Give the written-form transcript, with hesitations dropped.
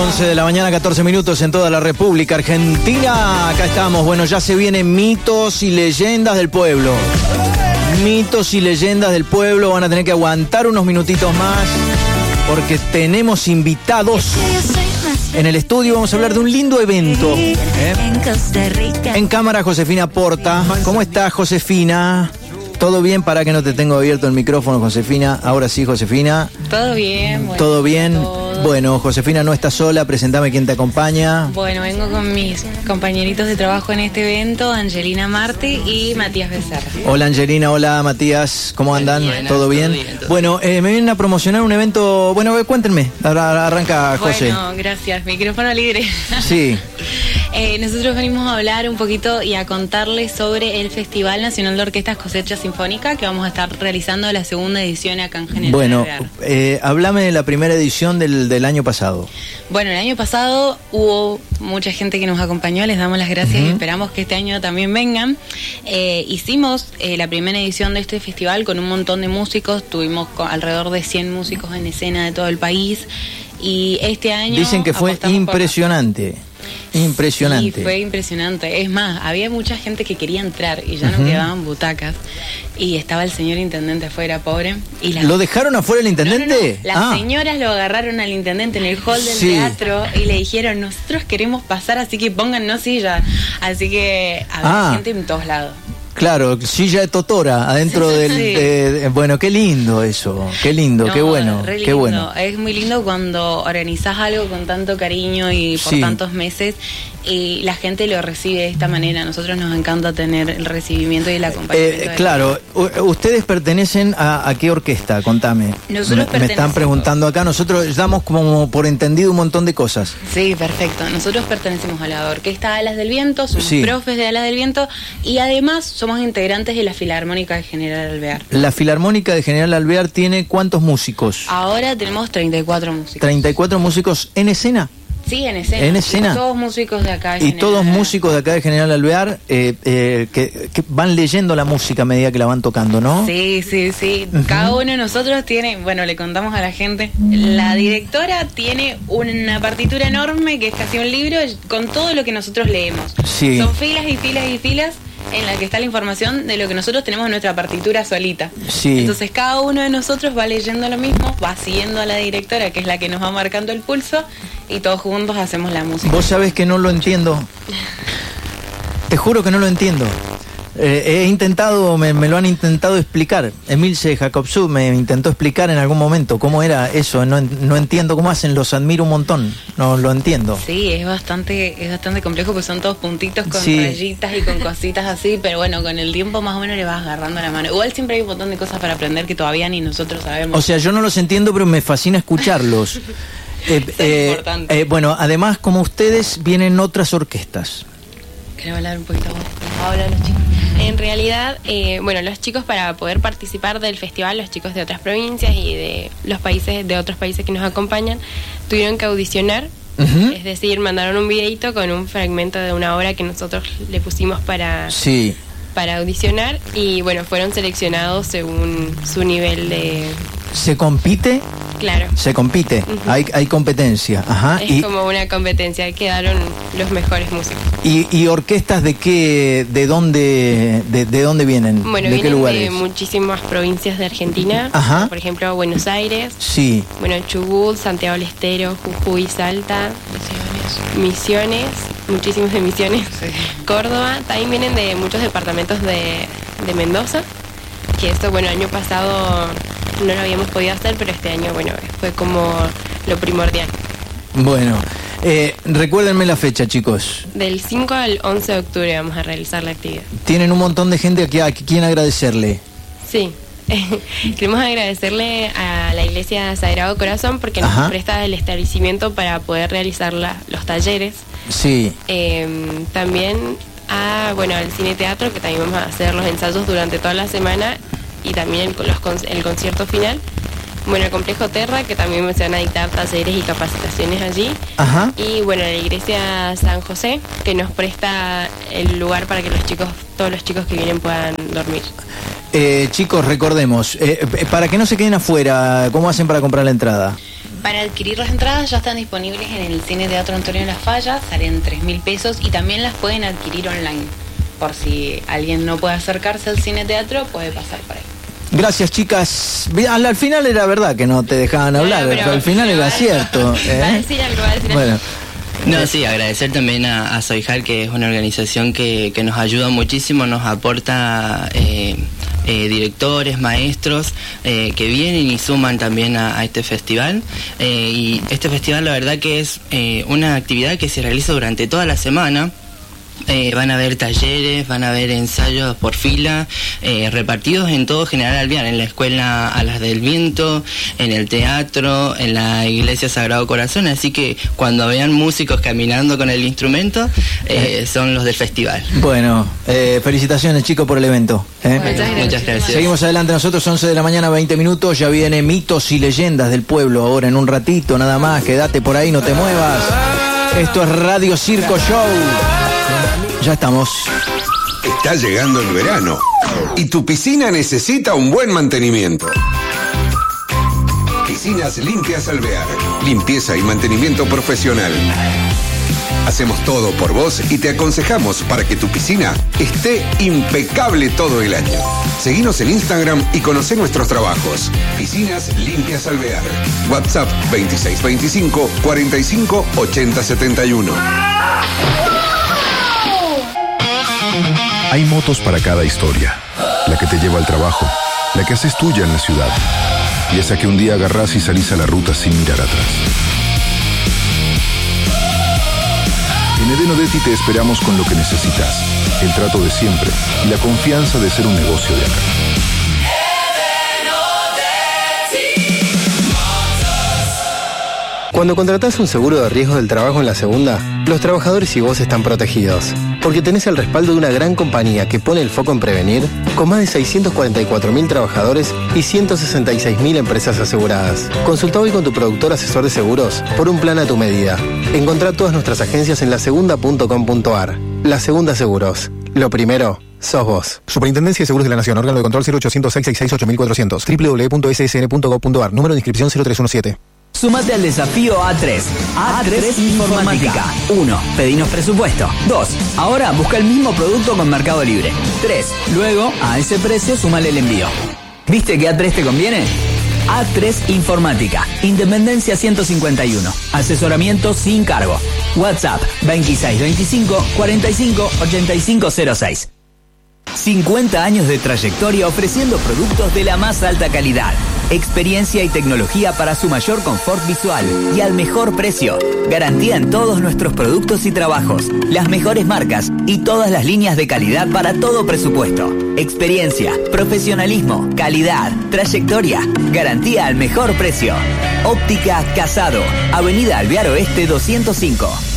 11 de la mañana, 14 minutos en toda la República Argentina. Acá estamos. Bueno, ya se vienen mitos y leyendas del pueblo. Mitos y leyendas del pueblo. Van a tener que aguantar unos minutitos más porque tenemos invitados. En el estudio vamos a hablar de un lindo evento. En cámara, Josefina Porta. ¿Cómo estás, Josefina? ¿Todo bien? Para que no te tengo abierto el micrófono, Josefina. Ahora sí, Josefina. Todo bien. Bueno, ¿todo bien? Bueno, Josefina no está sola. Presentame quién te acompaña. Bueno, vengo con mis compañeritos de trabajo en este evento, Angelina Marti y Matías Becerra. Hola, Angelina. Hola, Matías. ¿Cómo andan? Bien, ¿Todo bien? Bueno, me vienen a promocionar un evento. Bueno, cuéntenme. Arranca, José. Bueno, gracias. Micrófono libre. Sí. Nosotros venimos a hablar un poquito y a contarles sobre el Festival Nacional de Orquestas Cosecha Sinfónica que vamos a estar realizando la segunda edición acá en General. Bueno, háblame de la primera edición del año pasado. Bueno, el año pasado hubo mucha gente que nos acompañó, les damos las gracias y esperamos que este año también vengan. Hicimos la primera edición de este festival con un montón de músicos, tuvimos alrededor de 100 músicos en escena de todo el país y este año... Dicen que fue impresionante. Impresionante. Sí, fue impresionante. Es más, había mucha gente que quería entrar y ya no quedaban butacas. Y estaba el señor intendente afuera, pobre. Y ¿Lo dejaron afuera el intendente? No. Las señoras lo agarraron al intendente en el hall del teatro y le dijeron, nosotros queremos pasar, así que póngannos silla. Así que había gente en todos lados. Claro, silla de totora adentro del... bueno, qué lindo eso, qué lindo, qué bueno, re lindo. Qué bueno. Es muy lindo cuando organizás algo con tanto cariño y por tantos meses y la gente lo recibe de esta manera. A nosotros nos encanta tener el recibimiento y el acompañamiento. Claro, ¿ustedes pertenecen a qué orquesta? Contame. Nosotros me están preguntando acá, nosotros damos como por entendido un montón de cosas. Sí, perfecto. Nosotros pertenecemos a la Orquesta Alas del Viento, somos profes de Alas del Viento y además somos integrantes de la Filarmónica de General Alvear. ¿La Filarmónica de General Alvear tiene cuántos músicos? Ahora tenemos 34 músicos. ¿34 músicos en escena? Sí, en escena. ¿En escena? Y todos músicos de acá de General Alvear. Músicos de acá de General Alvear que van leyendo la música a medida que la van tocando, ¿no? Sí. Cada uno de nosotros tiene, bueno, le contamos a la gente, la directora tiene una partitura enorme que es casi un libro con todo lo que nosotros leemos. Sí. Son filas y filas y filas en la que está la información de lo que nosotros tenemos en nuestra partitura solita. Sí. Entonces cada uno de nosotros va leyendo lo mismo, va siguiendo a la directora, que es la que nos va marcando el pulso, y todos juntos hacemos la música. Vos sabés que no lo entiendo. Te juro que no lo entiendo. He intentado, me lo han intentado explicar. Emilce Jacobsú me intentó explicar en algún momento cómo era eso. No entiendo cómo hacen, los admiro un montón. No lo entiendo. Sí, es bastante complejo porque son todos puntitos con rayitas y con cositas así, pero bueno, con el tiempo más o menos le vas agarrando la mano. Igual siempre hay un montón de cosas para aprender que todavía ni nosotros sabemos. O sea, yo no los entiendo, pero me fascina escucharlos. Es importante. Bueno, además, como ustedes, vienen otras orquestas. ¿Querés hablar un poquito vos? Habla los chicos. En realidad, bueno, los chicos para poder participar del festival, los chicos de otras provincias y de los países, de otros países que nos acompañan, tuvieron que audicionar, es decir, mandaron un videito con un fragmento de una obra que nosotros le pusimos para audicionar y bueno, fueron seleccionados según su nivel de... ¿Se compite? Claro. Se compite, hay competencia. Ajá. Es como una competencia, quedaron los mejores músicos. ¿Y orquestas de qué, de dónde vienen? Bueno, ¿de vienen qué lugares? De muchísimas provincias de Argentina. Ajá. Por ejemplo, Buenos Aires. Sí. Bueno, Chubut, Santiago del Estero, Jujuy, Salta. Misiones, muchísimos de Misiones. Sí. Córdoba. También vienen de muchos departamentos de Mendoza. Que esto, bueno, el año pasado no lo habíamos podido hacer, pero este año, bueno, fue como lo primordial. Bueno, recuérdenme la fecha, chicos. Del 5 al 11 de octubre vamos a realizar la actividad. Tienen un montón de gente a quien agradecerle. Sí. Queremos agradecerle a la Iglesia Sagrado Corazón porque nos presta el establecimiento para poder realizar los talleres. Sí. También al Cine Teatro, que también vamos a hacer los ensayos durante toda la semana y también el concierto final. Bueno, el Complejo Terra, que también se van a dictar talleres y capacitaciones allí. Ajá. Y bueno, la Iglesia San José, que nos presta el lugar para que todos los chicos que vienen puedan dormir. Chicos, recordemos, para que no se queden afuera, ¿cómo hacen para comprar la entrada? Para adquirir las entradas ya están disponibles en el Cine Teatro Antonio Las Fallas, salen 3.000 pesos y también las pueden adquirir online. Por si alguien no puede acercarse al Cine Teatro, puede pasar por ahí. Gracias, chicas. Al final era verdad que no te dejaban hablar, pero al final era cierto. Va a decir algo, Bueno. No, sí, agradecer también a Soijal, que es una organización que nos ayuda muchísimo, nos aporta directores, maestros que vienen y suman también a este festival. Y este festival, la verdad que es una actividad que se realiza durante toda la semana. Van a haber talleres, van a haber ensayos por fila, repartidos en todo General Alvear, en la escuela Alas del Viento, en el teatro, en la iglesia Sagrado Corazón, así que cuando vean músicos caminando con el instrumento, son los del festival. Bueno, felicitaciones, chicos, por el evento. Muchas gracias. Seguimos adelante, nosotros 11 de la mañana, 20 minutos, ya viene Mitos y Leyendas del Pueblo, ahora en un ratito nada más, quédate por ahí, no te muevas. Esto es Radio Circo Show. Ya estamos. Está llegando el verano y tu piscina necesita un buen mantenimiento. Piscinas Limpias Alvear. Limpieza y mantenimiento profesional. Hacemos todo por vos y te aconsejamos para que tu piscina esté impecable todo el año. Seguinos en Instagram y conocé nuestros trabajos. Piscinas Limpias Alvear. WhatsApp 2625 45 80 71. Hay motos para cada historia. La que te lleva al trabajo, la que haces tuya en la ciudad y esa que un día agarrás y salís a la ruta sin mirar atrás. En Eden Odetti te esperamos con lo que necesitas, el trato de siempre y la confianza de ser un negocio de acá. Cuando contratás un seguro de riesgo del trabajo en la segunda, los trabajadores y vos están protegidos. Porque tenés el respaldo de una gran compañía que pone el foco en prevenir, con más de 644.000 trabajadores y 166.000 empresas aseguradas. Consulta hoy con tu productor asesor de seguros por un plan a tu medida. Encontrá todas nuestras agencias en lasegunda.com.ar. La Segunda Seguros. Lo primero, sos vos. Superintendencia de Seguros de la Nación. Órgano de control 0800-666-8400. www.ssn.gov.ar. Número de inscripción 0317. Sumate al desafío A3. A3 Informática. 1. Pedinos presupuesto. 2. Ahora busca el mismo producto con Mercado Libre. 3. Luego, a ese precio, súmale el envío. ¿Viste que A3 te conviene? A3 Informática. Independencia 151. Asesoramiento sin cargo. WhatsApp 2625 45 8506. 50 años de trayectoria ofreciendo productos de la más alta calidad. Experiencia y tecnología para su mayor confort visual y al mejor precio. Garantía en todos nuestros productos y trabajos. Las mejores marcas y todas las líneas de calidad para todo presupuesto. Experiencia, profesionalismo, calidad, trayectoria. Garantía al mejor precio. Óptica Casado. Avenida Alvear Oeste 205.